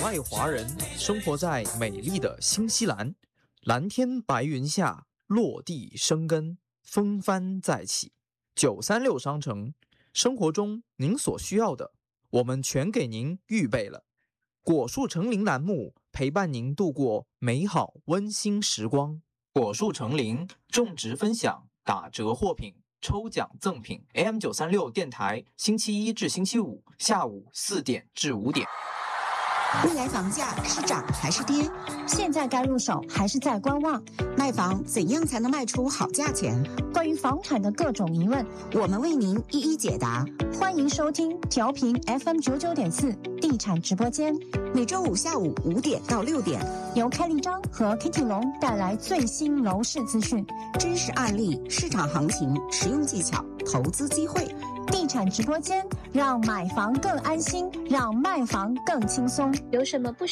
外华人生活在美丽的新西兰，蓝天白云下落地生根，风帆再起。936商城，生活中您所需要的，我们全给您预备了。果树成林栏目陪伴您度过美好温馨时光。果树成林种植分享打折货品。抽奖赠品 AM936 电台，星期一至星期五下午4点至5点。 未来房价是涨还是跌？ 现在该入手还是在观望？ 卖房怎样才能卖出好价钱？ 关于房产的各种疑问， 我们为您一一解答。 欢迎收听调频 FM99.4地产直播间， 每周五下午5点到6点， 由开立章和 Kitty 龙带来最新楼市资讯、 真实案例、市场行情、实用技巧、投资机会。 地产直播间，让买房更安心，让卖房更轻松。 有什么不